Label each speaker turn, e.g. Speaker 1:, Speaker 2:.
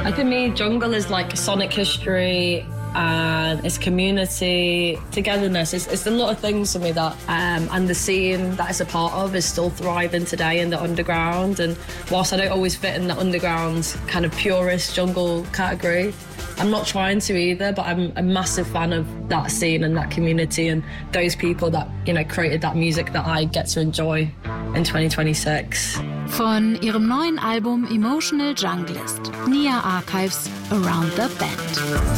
Speaker 1: I think me, jungle is like sonic history and it's community, togetherness. It's a lot of things for me that, and the scene that it's a part of is still thriving today in the underground. And whilst I don't always fit in the underground kind of purist jungle category, I'm not trying to either, but I'm a massive fan of that scene and that community and those people that, you know, created that music that I get to enjoy in 2026.
Speaker 2: Von ihrem neuen Album Emotional Junglist, Nia Archives Around the Bend.